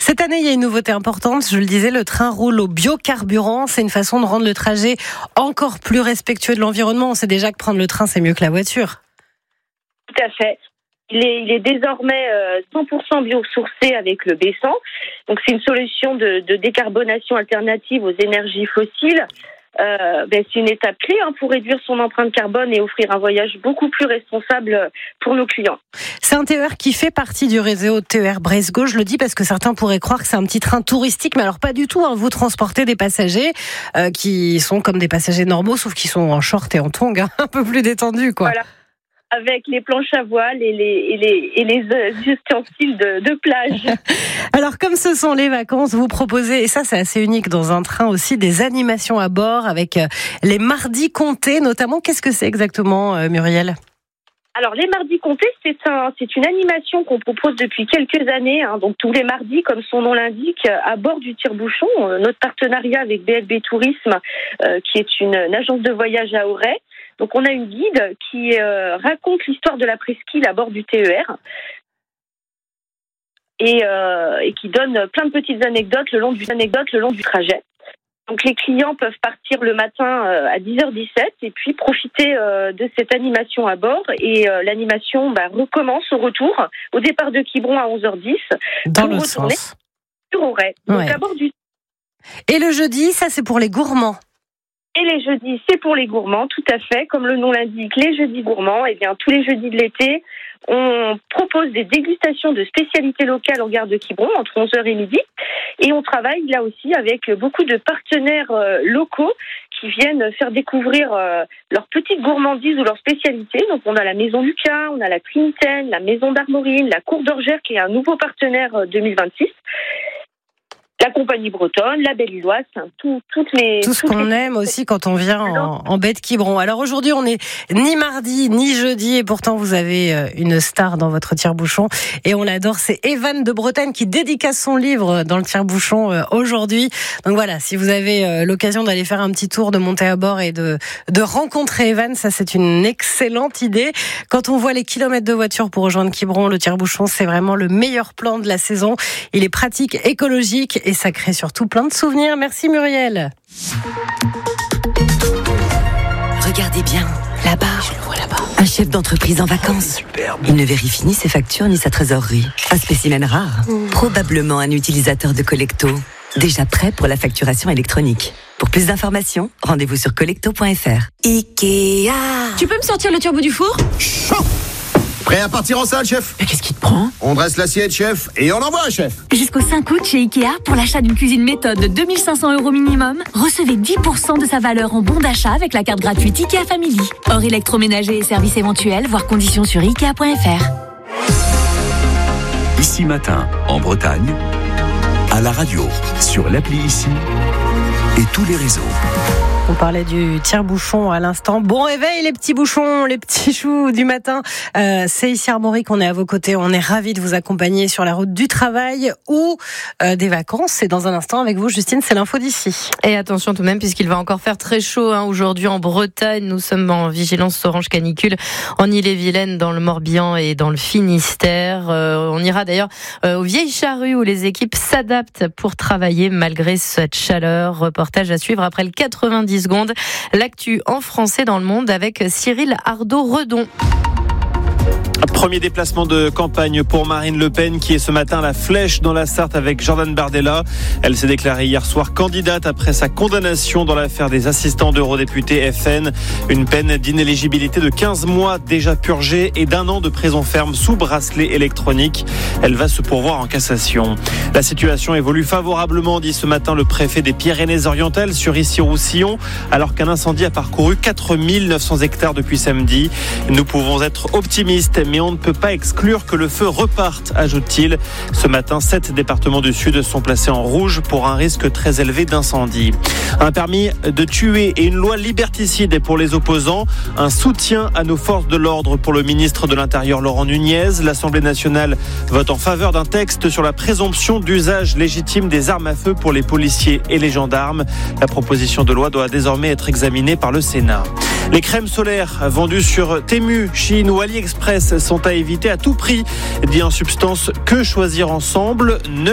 Cette année, il y a une nouveauté importante. Je le disais, le train roule au biocarburant. C'est une façon de rendre le trajet encore plus respectueux de l'environnement. On sait déjà que prendre le train, c'est mieux que la voiture. Tout à fait. Il est désormais 100% biosourcé avec le B100. Donc c'est une solution de décarbonation alternative aux énergies fossiles. C'est une étape clé pour réduire son empreinte carbone et offrir un voyage beaucoup plus responsable pour nos clients. C'est un TER qui fait partie du réseau TER Brest-Go. Je le dis parce que certains pourraient croire que c'est un petit train touristique, mais alors pas du tout. Vous transportez des passagers qui sont comme des passagers normaux, sauf qu'ils sont en short et en tongs, un peu plus détendus, quoi. Voilà. Avec les planches à voile et les ustensiles de plage. Alors, comme ce sont les vacances, vous proposez, et ça c'est assez unique dans un train aussi, des animations à bord avec les mardis comptés notamment. Qu'est-ce que c'est exactement, Muriel ? Alors, les mardis comptés, c'est une animation qu'on propose depuis quelques années. Donc, tous les mardis, comme son nom l'indique, à bord du tire-bouchon. Notre partenariat avec BLB Tourisme, qui est une agence de voyage à Auray. Donc, on a une guide qui raconte l'histoire de la presqu'île à bord du TER et qui donne plein de petites anecdotes le long du trajet. Donc, les clients peuvent partir le matin à 10h17 et puis profiter de cette animation à bord. Et l'animation recommence au retour, au départ de Quiberon à 11h10. Dans le sens. Sur Auray. Donc, à bord du... Et le jeudi, ça c'est pour les gourmands. Et les jeudis, c'est pour les gourmands, tout à fait. Comme le nom l'indique, les jeudis gourmands. Tous les jeudis de l'été, on propose des dégustations de spécialités locales en gare de Quiberon, entre 11h et midi. Et on travaille là aussi avec beaucoup de partenaires locaux qui viennent faire découvrir leurs petites gourmandises ou leurs spécialités. Donc on a la Maison Lucas, on a la Trinitaine, la Maison d'Armorine, la Cour d'Orgère qui est un nouveau partenaire 2026. La compagnie bretonne, la belle illoise, tout ce qu'on aime aussi quand on vient en baie de Quiberon. Alors aujourd'hui, on n'est ni mardi ni jeudi et pourtant vous avez une star dans votre tire-bouchon et on l'adore. C'est Evan de Bretagne qui dédicace son livre dans le tire-bouchon aujourd'hui. Donc voilà, si vous avez l'occasion d'aller faire un petit tour, de monter à bord et de rencontrer Evan, ça c'est une excellente idée. Quand on voit les kilomètres de voiture pour rejoindre Quiberon, le tire-bouchon, c'est vraiment le meilleur plan de la saison. Il est pratique, écologique et ça crée surtout plein de souvenirs. Merci Muriel. Regardez bien, là-bas, un chef d'entreprise en vacances. Il ne vérifie ni ses factures ni sa trésorerie. Un spécimen rare, probablement un utilisateur de Collecto, déjà prêt pour la facturation électronique. Pour plus d'informations, rendez-vous sur collecto.fr. Ikea. Tu peux me sortir le turbo du four ? Chaud. Prêt à partir en salle, chef ? Mais qu'est-ce qui te prend ? On dresse l'assiette, chef, et on envoie, chef. Jusqu'au 5 août chez Ikea, pour l'achat d'une cuisine méthode de 2 500 € minimum, recevez 10% de sa valeur en bon d'achat avec la carte gratuite Ikea Family. Hors électroménager et services éventuels, voir conditions sur Ikea.fr. Ici Matin, en Bretagne, à la radio, sur l'appli Ici et tous les réseaux. On parlait du tire-bouchon à l'instant. Bon réveil les petits bouchons, les petits choux du matin. C'est ici Armorique, on est à vos côtés. On est ravis de vous accompagner sur la route du travail ou des vacances. Et dans un instant avec vous, Justine, c'est l'info d'ici. Et attention tout de même, puisqu'il va encore faire très chaud aujourd'hui en Bretagne. Nous sommes en vigilance orange canicule en Ille-et-Vilaine, dans le Morbihan et dans le Finistère. On ira d'ailleurs aux Vieilles Charrues où les équipes s'adaptent pour travailler malgré cette chaleur. Reportage à suivre après le 90 secondes. L'actu en français dans le monde avec Cyril Ardo-Redon. Premier déplacement de campagne pour Marine Le Pen qui est ce matin à la Flèche dans la Sarthe avec Jordan Bardella. Elle s'est déclarée hier soir candidate après sa condamnation dans l'affaire des assistants d'eurodéputés FN. Une peine d'inéligibilité de 15 mois déjà purgée et d'1 an de prison ferme sous bracelet électronique. Elle va se pourvoir en cassation. La situation évolue favorablement, dit ce matin le préfet des Pyrénées-Orientales sur Issy-Roussillon, alors qu'un incendie a parcouru 4900 hectares depuis samedi. Nous pouvons être optimistes, mais on ne peut pas exclure que le feu reparte, ajoute-t-il. Ce matin, 7 départements du Sud sont placés en rouge pour un risque très élevé d'incendie. Un permis de tuer et une loi liberticide pour les opposants. Un soutien à nos forces de l'ordre pour le ministre de l'Intérieur Laurent Nunez. L'Assemblée nationale vote en faveur d'un texte sur la présomption d'usage légitime des armes à feu pour les policiers et les gendarmes. La proposition de loi doit désormais être examinée par le Sénat. Les crèmes solaires vendues sur Temu, Chine ou AliExpress sont à éviter à tout prix, dit en substance Que choisir ensemble.